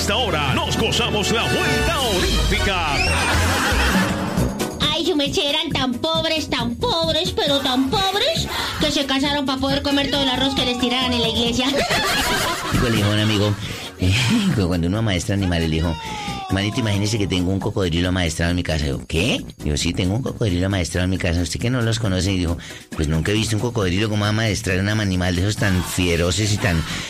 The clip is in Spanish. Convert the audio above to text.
esta hora nos gozamos la vuelta olímpica. Ay, su merced, eran tan pobres, pero tan pobres, que se casaron para poder comer todo el arroz que les tiraran en la iglesia. Digo, le dijo a un amigo, cuando uno amaestra animales, le dijo, hermanito, imagínese que tengo un cocodrilo amaestrado en mi casa. Yo, ¿qué? Digo, sí, tengo un cocodrilo amaestrado en mi casa. ¿Usted que no los conoce? Y dijo, pues nunca he visto un cocodrilo como amaestrar un animal de esos tan fieroces y tan